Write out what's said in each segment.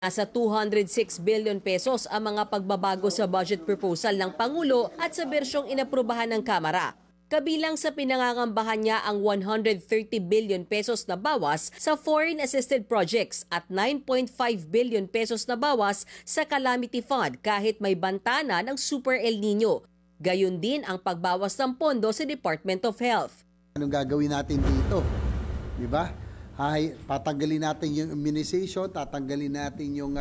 Nasa 206 billion pesos ang mga pagbabago sa budget proposal ng Pangulo at sa bersyong inaprubahan ng Kamara. Kabilang sa pinangangambahan niya ang 130 billion pesos na bawas sa foreign assisted projects at 9.5 billion pesos na bawas sa calamity fund kahit may bantana ng Super El Nino. Gayon din ang pagbawas ng pondo sa Department of Health. Anong gagawin natin dito? Di ba? Patanggalin natin yung immunization, tatanggalin natin yung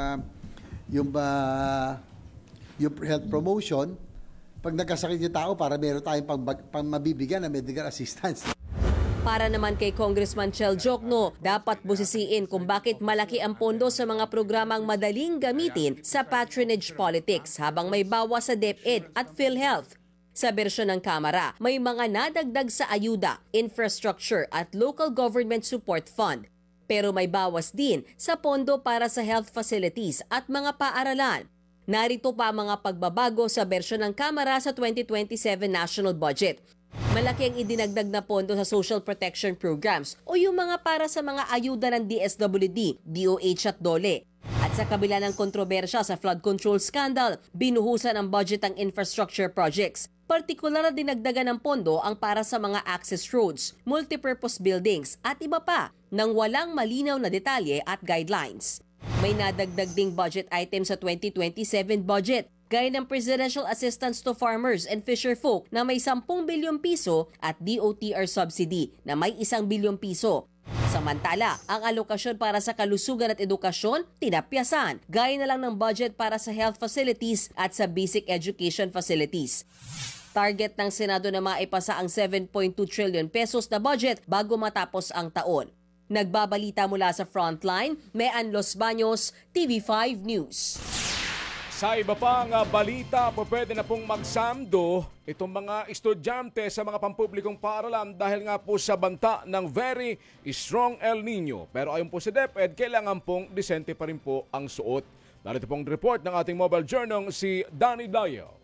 health promotion. Pag nagkasakit yung tao, para meron tayong pang mabibigyan na medical assistance. Para naman kay Congressman Chel Jokno, dapat busisiin kung bakit malaki ang pondo sa mga programang madaling gamitin sa patronage politics habang may bawas sa DepEd at PhilHealth. Sa bersyon ng Kamara, may mga nadagdag sa ayuda, infrastructure at local government support fund. Pero may bawas din sa pondo para sa health facilities at mga paaralan. Narito pa mga pagbabago sa bersyon ng Kamara sa 2027 national budget. Malaki ang idinagdag na pondo sa social protection programs o yung mga para sa mga ayuda ng DSWD, DOH at DOLE. At sa kabila ng kontrobersya sa flood control scandal, binuhusan ang budget ng infrastructure projects. Partikular na dinagdagan ng pondo ang para sa mga access roads, multipurpose buildings at iba pa nang walang malinaw na detalye at guidelines. May nadagdag ding budget item sa 2027 budget, gaya ng Presidential Assistance to Farmers and Fisherfolk na may 10 bilyong piso at DOTR subsidy na may 1 bilyong piso. Samantala, ang alokasyon para sa kalusugan at edukasyon, tinapyasan, gaya na lang ng budget para sa health facilities at sa basic education facilities. Target ng Senado na maipasa ang 7.2 trillion pesos na budget bago matapos ang taon. Nagbabalita mula sa Frontline, Mean Los Baños, TV5 News. Sa iba pang balita, pwede na pong magsamdo itong mga estudyante sa mga pampublikong paaralan dahil nga po sa banta ng very strong El Nino. Pero ayon po sa DepEd, kailangan pong disente pa rin po ang suot. Narito pong report ng ating mobile journal si Danny Dayo.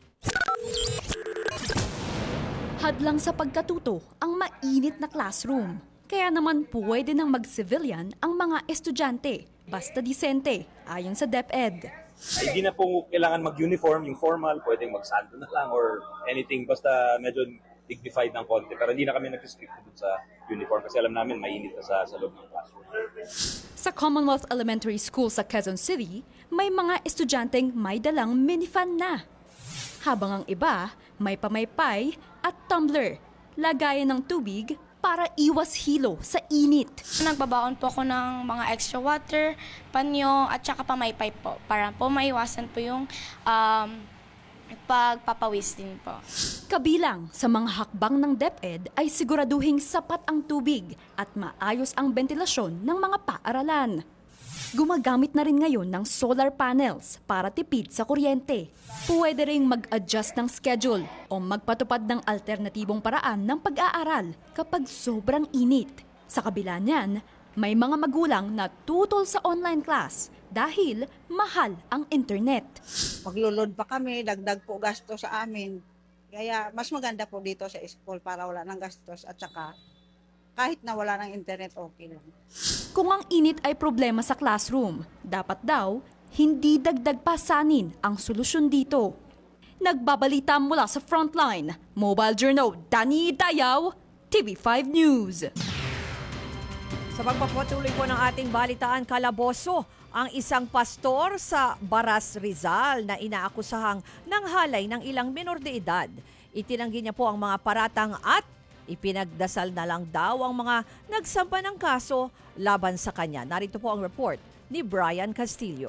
Hadlang sa pagkatuto ang mainit na classroom. Kaya naman pwede nang mag-civilian ang mga estudyante, basta disente, ayon sa DepEd. Hindi na po kailangan mag-uniform, yung formal, pwedeng mag-sando na lang or anything, basta medyo dignified ng konti. Pero hindi na kami nag-restrict dun sa uniform kasi alam namin mainit na sa loob ng classroom. Sa Commonwealth Elementary School sa Quezon City, may mga estudyanteng may dalang minifan na. Habang ang iba, may pamaypay at tumbler, lagayan ng tubig para iwas hilo sa init. Nagbabaon po ako ng mga extra water, panyo at saka pamaypay po para po maiwasan po yung pagpapawis din po. Kabilang sa mga hakbang ng DepEd ay siguraduhing sapat ang tubig at maayos ang ventilasyon ng mga paaralan. Gumagamit na rin ngayon ng solar panels para tipid sa kuryente. Pwede ring mag-adjust ng schedule o magpatupad ng alternatibong paraan ng pag-aaral kapag sobrang init. Sa kabila niyan, may mga magulang na tutol sa online class dahil mahal ang internet. Maglulod pa kami, dagdag po gasto sa amin. Kaya mas maganda po dito sa school para wala ng gastos at saka kahit na wala ng internet, okay lang. Kung ang init ay problema sa classroom, dapat daw hindi dagdag pasanin ang solusyon dito. Nagbabalita mula sa Frontline, Mobile Journal, Danny Dayaw, TV5 News. Sa pagpapatuloy po ng ating balitaan, kalaboso ang isang pastor sa Baras, Rizal na inaakusahang nanghalay ng ilang menor de edad. Itinanggi niya po ang mga paratang at ipinagdasal na lang daw ang mga nagsampa ng kaso laban sa kanya. Narito po ang report ni Brian Castillo.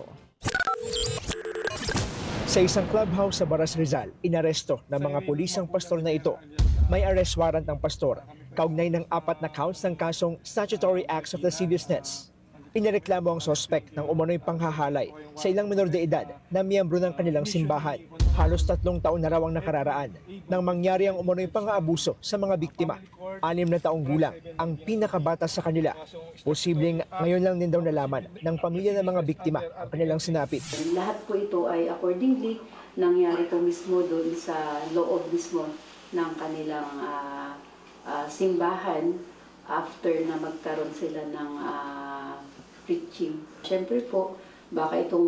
Sa isang clubhouse sa Baras, Rizal, inaresto ng mga pulis ang pastor na ito. May arrest warrant ang pastor, kaugnay ng 4 na counts ng kasong statutory acts of lasciviousness. Inireklamo ang sospek ng umano'y panghahalay sa ilang menor de edad na miyembro ng kanilang simbahan. Halos 3 taon na raw ang nakararaan nang mangyari ang umano'y pang-aabuso sa mga biktima. 6 na taong gulang ang pinakabata sa kanila. Posibleng ngayon lang din daw nalaman ng pamilya ng mga biktima ang kanilang sinapit. Lahat po ito ay accordingly nangyari po mismo doon sa loob mismo ng kanilang simbahan after na magkaroon sila ng preaching. Siyempre po, baka itong